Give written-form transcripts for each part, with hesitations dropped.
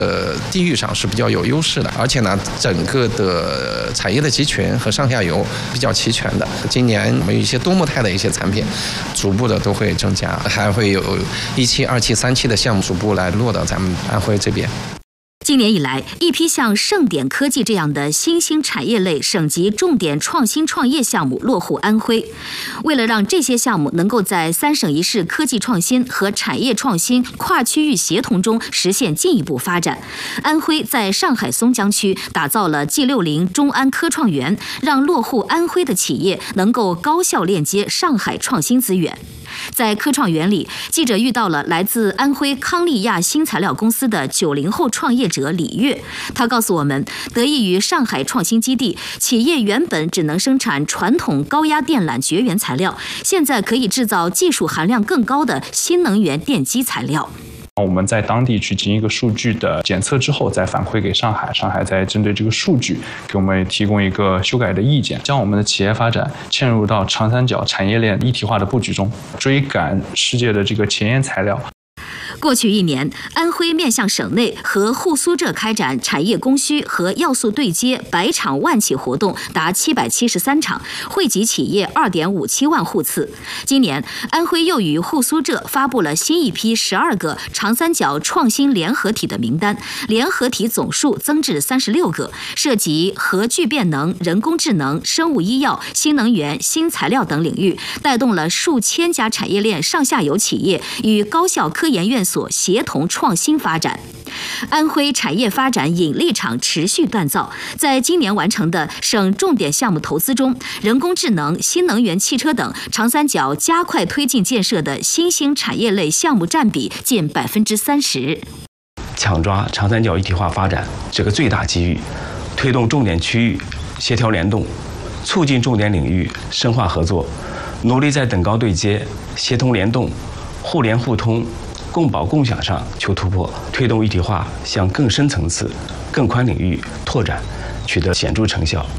地域上是比较有优势的，而且呢，整个的产业的集群和上下游比较齐全的。今年我们有一些多模态的一些产品，逐步的都会增加，还会有1期、2期、3期的项目逐步来落到咱们安徽这边。 今年以来，一批像盛典科技这样的新兴产业类省级重点创新创业项目落户安徽。为了让这些项目能够在3省1市科技创新和产业创新跨区域协同中实现进一步发展，安徽在上海松江区打造了 G60中安科创园，让落户安徽的企业能够高效链接上海创新资源。在科创园里，记者遇到了来自安徽康利亚新材料公司的90后创业者李跃。他告诉我们，得益于上海创新基地，企业原本只能生产传统高压电缆绝缘材料，现在可以制造技术含量更高的新能源电机材料。 我们在当地去进行一个数据的检测之后，再反馈给上海，上海再针对这个数据给我们提供一个修改的意见，将我们的企业发展嵌入到长三角产业链一体化的布局中，追赶世界的这个前沿材料。 过去1年，安徽面向省内和沪苏浙开展产业供需和要素对接100场万企活动达773场，惠及企业2.57万户次。今年，安徽又与沪苏浙发布了新一批12个长三角创新联合体的名单，联合体总数增至36个，涉及核聚变能、人工智能、生物医药、新能源、新材料等领域，带动了数千家产业链上下游企业与高校科研院所协同创新发展。安徽产业发展引力场持续锻造，在今年完成的省重点项目投资中，人工智能、新能源汽车等长三角加快推进建设的新兴产业类项目占比近30%。 抢抓长三角一体化发展这个最大机遇，推动重点区域协调联动，促进重点领域深化合作，努力在等高对接、协同联动、互联互通、共保共享上求突破，推动一体化向更深层次、更宽领域拓展，取得显著成效。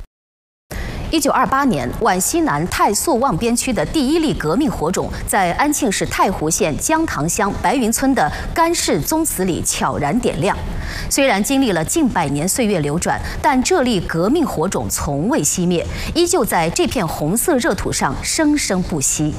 1928年，皖西南太肃望边区的第一粒革命火种，在安庆市太湖县姜塘乡白云村的干式宗祠里悄然点亮。虽然经历了近100年岁月流转，但这粒革命火种从未熄灭，依旧在这片红色热土上生生不息。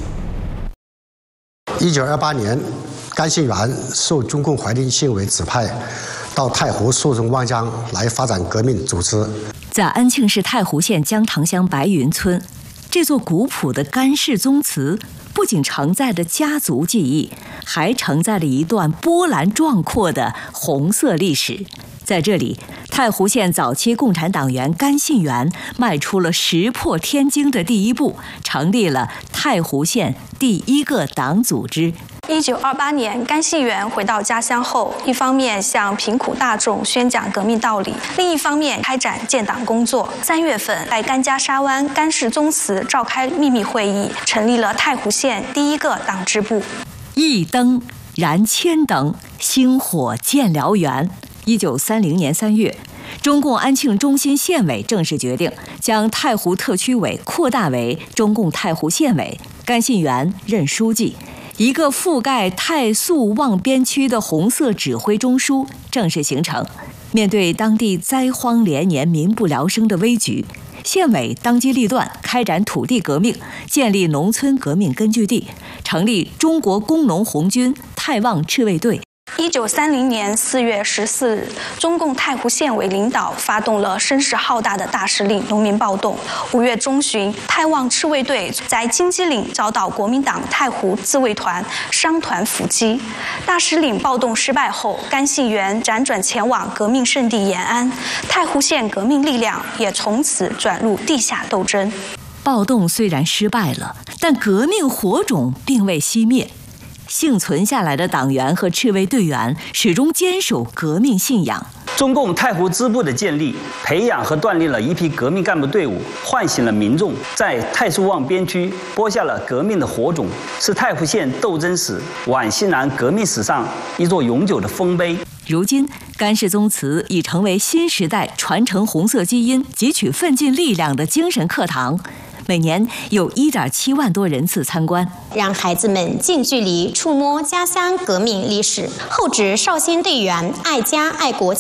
1928年，甘信元受中共怀定县委指派，到太湖肃宗望江来发展革命组织。 在安庆市太湖县姜塘乡白云村，这座古朴的干式宗祠不仅承载着家族记忆，还承载了一段波澜壮阔的红色历史。在这里，太湖县早期共产党员甘信元迈出了石破天惊的第一步，成立了太湖县第一个党组织。 1928年，甘信元回到家乡后，一方面向贫苦大众宣讲革命道理，另一方面开展建党工作。3月份，在甘家沙湾甘氏宗祠召开秘密会议，成立了太湖县第一个党支部。 一灯燃千灯，星火建燎原。1930年3月，中共安庆中心县委正式决定将太湖特区委扩大为中共太湖县委，甘信元任书记。一个覆盖太肃望边区的红色指挥中枢正式形成。面对当地灾荒连年、民不聊生的危局，县委当机立断开展土地革命，建立农村革命根据地，成立中国工农红军太望赤卫队。 1930年4月14日，中共太湖县委领导发动了声势浩大的大石岭农民暴动。5月中旬，太望赤卫队在金鸡岭遭到国民党太湖自卫团、商团伏击。大石岭暴动失败后，甘信元辗转前往革命圣地延安，太湖县革命力量也从此转入地下斗争。 暴动虽然失败了，但革命火种并未熄灭。幸存下来的党员和赤卫队员始终坚守革命信仰。 中共太湖支部的建立，培养和锻炼了一批革命干部队伍，唤醒了民众，在太肃望边区播下了革命的火种，是太湖县斗争史、皖西南革命史上一座永久的丰碑。 如今，甘氏宗祠已成为新时代传承红色基因、汲取奋进力量的精神课堂。每年有1.7万多人次参观， 让孩子们近距离触摸家乡革命历史，厚植绍兴队员爱家爱国